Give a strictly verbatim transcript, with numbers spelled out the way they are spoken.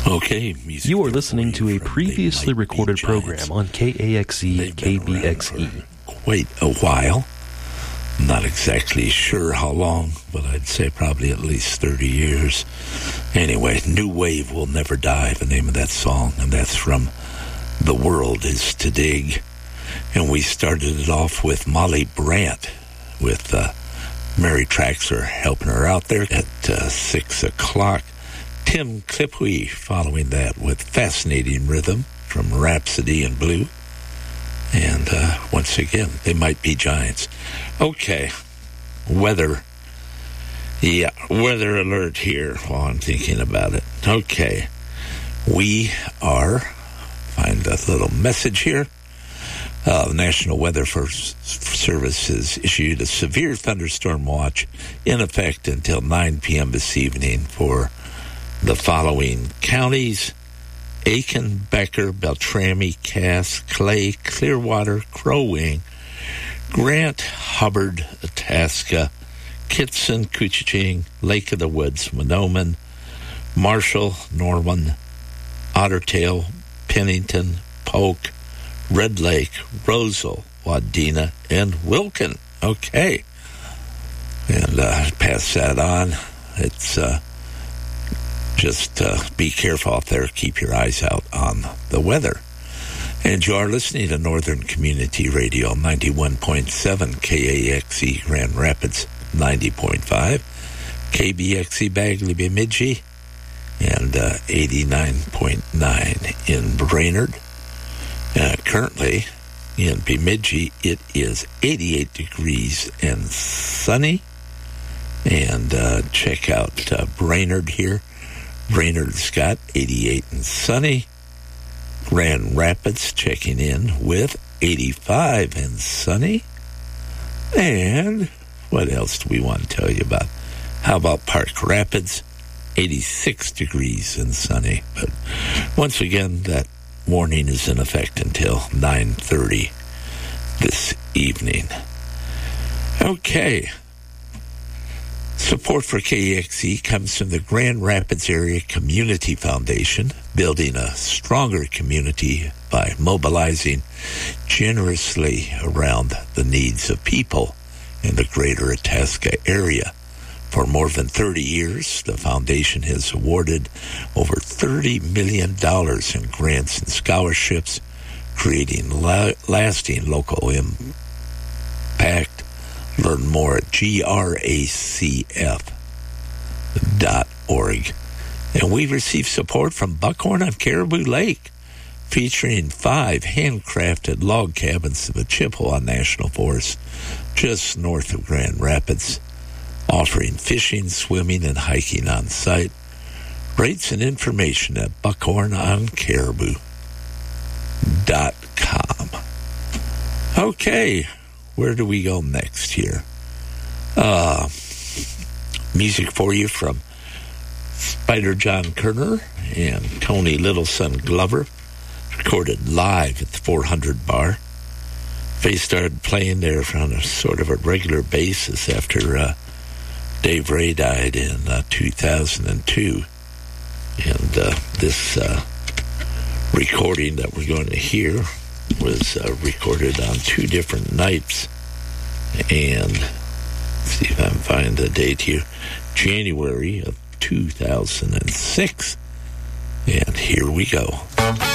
Okay, music. You are listening to a previously recorded program on K A X E, K B X E. Quite a while. Not exactly sure how long, but I'd say probably at least thirty years. Anyway, New Wave Will Never Die, the name of that song, and that's from The World Is to Dig. And we started it off with Molly Brandt with uh, Mary Traxler helping her out there at uh, six o'clock. Tim Clipwee following that with Fascinating Rhythm from Rhapsody in Blue. And uh, once again, They Might Be Giants. Okay, weather. Yeah, weather alert here while I'm thinking about it. Okay, we are, find a little message here. Uh, the National Weather Service has issued a severe thunderstorm watch in effect until nine p.m. this evening for the following counties: Aiken, Becker, Beltrami, Cass, Clay, Clearwater, Crow Wing, Grant, Hubbard, Itasca, Kitson, Couchiching, Lake of the Woods, Mahnomen, Marshall, Norman, Ottertail, Pennington, Polk, Red Lake, Rosal, Wadena, and Wilkin. Okay. And uh, pass that on. It's uh, just uh, be careful out there. Keep your eyes out on the weather. And you are listening to Northern Community Radio, ninety-one point seven, K A X E Grand Rapids, ninety point five, K B X E Bagley Bemidji, and uh, eighty-nine point nine in Brainerd. Uh, currently, in Bemidji, it is eighty-eight degrees and sunny. And uh, check out uh, Brainerd here. Brainerd's got eighty-eight and sunny. Grand Rapids checking in with eighty-five and sunny. And what else do we want to tell you about? How about Park Rapids? eighty-six degrees and sunny. But once again, that warning is in effect until nine thirty this evening. Okay. Support for K A X E comes from the Grand Rapids Area Community Foundation, building a stronger community by mobilizing generously around the needs of people in the greater Itasca area. For more than thirty years, the foundation has awarded over thirty million dollars in grants and scholarships, creating la- lasting local impact. Learn more at G R A C F dot org. And we received support from Buckhorn on Caribou Lake, featuring five handcrafted log cabins in the Chippewa National Forest, just north of Grand Rapids, offering fishing, swimming, and hiking on site. Rates and information at buckhorn on caribou dot com. Okay, where do we go next here? Uh, music for you from Spider John Kerner and Tony Littleson Glover, recorded live at the four hundred Bar. They started playing there on a sort of a regular basis after uh, Dave Ray died in uh, two thousand two. And uh, this uh, recording that we're going to hear was uh, recorded on two different nights. And let's see if I can find the date here. January of two thousand six. And here we go.